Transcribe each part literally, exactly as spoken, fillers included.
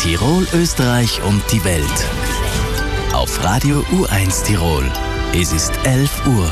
Tirol, Österreich und die Welt. Auf Radio U eins Tirol. Es ist elf Uhr.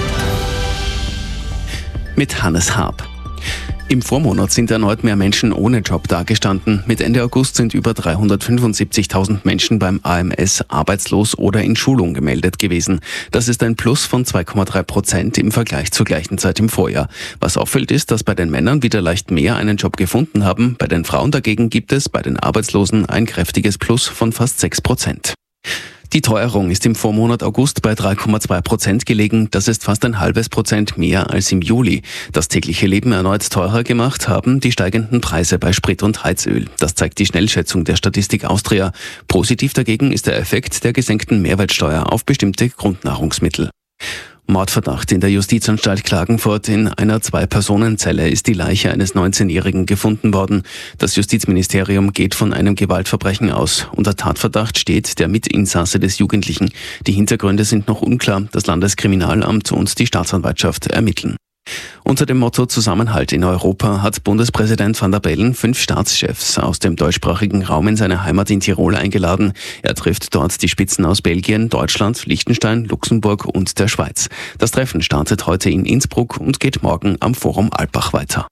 Mit Hannes Haab. Im Vormonat sind erneut mehr Menschen ohne Job dagestanden. Mit Ende August sind über dreihundertfünfundsiebzigtausend Menschen beim A M S arbeitslos oder in Schulung gemeldet gewesen. Das ist ein Plus von zwei Komma drei Prozent im Vergleich zur gleichen Zeit im Vorjahr. Was auffällt, ist, dass bei den Männern wieder leicht mehr einen Job gefunden haben. Bei den Frauen dagegen gibt es bei den Arbeitslosen ein kräftiges Plus von fast sechs Prozent. Die Teuerung ist im Vormonat August bei drei Komma zwei Prozent gelegen. Das ist fast ein halbes Prozent mehr als im Juli. Das tägliche Leben erneut teurer gemacht haben die steigenden Preise bei Sprit und Heizöl. Das zeigt die Schnellschätzung der Statistik Austria. Positiv dagegen ist der Effekt der gesenkten Mehrwertsteuer auf bestimmte Grundnahrungsmittel. Mordverdacht in der Justizanstalt Klagenfurt. In einer Zwei-Personen-Zelle ist die Leiche eines neunzehnjährigen gefunden worden. Das Justizministerium geht von einem Gewaltverbrechen aus. Unter Tatverdacht steht der Mitinsasse des Jugendlichen. Die Hintergründe sind noch unklar. Das Landeskriminalamt und die Staatsanwaltschaft ermitteln. Unter dem Motto Zusammenhalt in Europa hat Bundespräsident Van der Bellen fünf Staatschefs aus dem deutschsprachigen Raum in seine Heimat in Tirol eingeladen. Er trifft dort die Spitzen aus Belgien, Deutschland, Liechtenstein, Luxemburg und der Schweiz. Das Treffen startet heute in Innsbruck und geht morgen am Forum Alpbach weiter.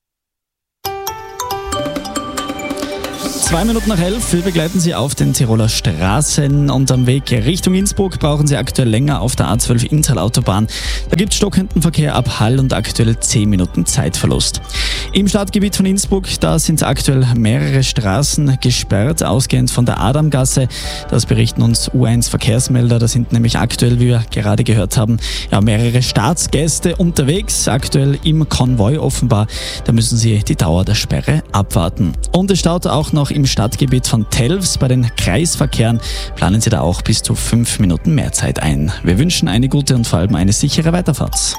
Zwei Minuten nach elf, wir begleiten Sie auf den Tiroler Straßen und am Weg Richtung Innsbruck brauchen Sie aktuell länger auf der A zwölf Inntal-Autobahn. Da gibt es stockenden Verkehr ab Hall und aktuell zehn Minuten Zeitverlust. Im Stadtgebiet von Innsbruck, da sind aktuell mehrere Straßen gesperrt, ausgehend von der Adamgasse. Das berichten uns U eins Verkehrsmelder. Da sind nämlich aktuell, wie wir gerade gehört haben, ja, mehrere Staatsgäste unterwegs, aktuell im Konvoi offenbar. Da müssen Sie die Dauer der Sperre abwarten. Und es staut auch noch im Stadtgebiet von Telfs. Bei den Kreisverkehren planen Sie da auch bis zu fünf Minuten mehr Zeit ein. Wir wünschen eine gute und vor allem eine sichere Weiterfahrt.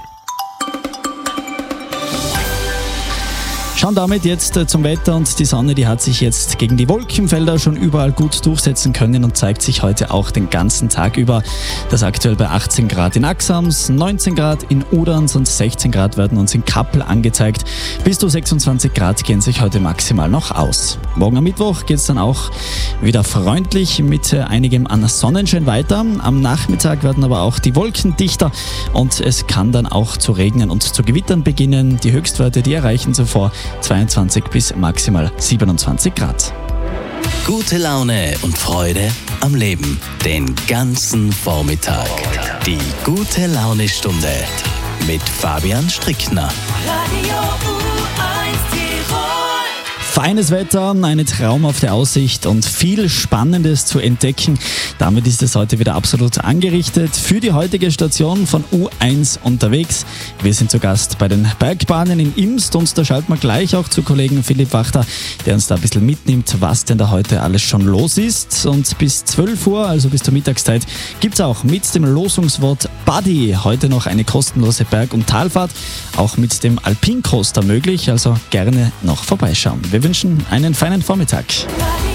Schauen damit jetzt zum Wetter und die Sonne, die hat sich jetzt gegen die Wolkenfelder schon überall gut durchsetzen können und zeigt sich heute auch den ganzen Tag über. Das aktuell bei achtzehn Grad in Axams, neunzehn Grad in Uderns und sechzehn Grad werden uns in Kappel angezeigt. Bis zu sechsundzwanzig Grad gehen sich heute maximal noch aus. Morgen am Mittwoch geht es dann auch wieder freundlich mit einigem an Sonnenschein weiter. Am Nachmittag werden aber auch die Wolken dichter und es kann dann auch zu regnen und zu gewittern beginnen. Die Höchstwerte, die erreichen zuvor zweiundzwanzig bis maximal siebenundzwanzig Grad. Gute Laune und Freude am Leben. Den ganzen Vormittag. Die gute Laune-Stunde mit Fabian Strickner. Radio U eins Tirol. Feines Wetter, eine traumhafte Aussicht und viel Spannendes zu entdecken. Damit ist es heute wieder absolut angerichtet für die heutige Station von U eins unterwegs. Wir sind zu Gast bei den Bergbahnen in Imst und da schalten wir gleich auch zu Kollegen Philipp Wachter, der uns da ein bisschen mitnimmt, was denn da heute alles schon los ist. Und bis zwölf Uhr, also bis zur Mittagszeit, gibt es auch mit dem Losungswort Buddy heute noch eine kostenlose Berg- und Talfahrt, auch mit dem Alpincoaster möglich, also gerne noch vorbeischauen. Wir wünschen einen feinen Vormittag. Radio